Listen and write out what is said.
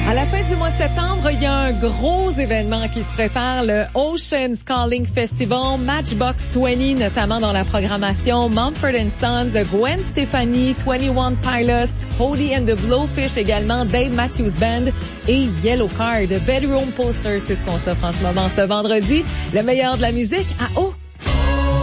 À la fin du mois de septembre, il y a un gros événement qui se prépare, le Oceans Calling Festival, Matchbox 20 notamment dans la programmation, Mumford & Sons, Gwen Stefani, 21 Pilots, Hody and the Blowfish également, Dave Matthews Band et Yellow Card. Bedroom Posters, c'est ce qu'on s'offre en ce moment ce vendredi. Le meilleur de la musique à